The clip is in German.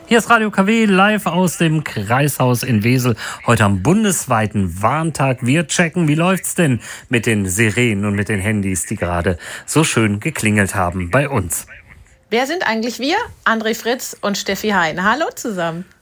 Hier ist Radio KW live aus dem Kreishaus in Wesel. Heute am bundesweiten Warntag. Wir checken, wie läuft's denn mit den Sirenen und mit den Handys, die gerade so schön geklingelt haben bei uns. Wer sind eigentlich wir? André Fritz und Steffi Hein. Hallo zusammen.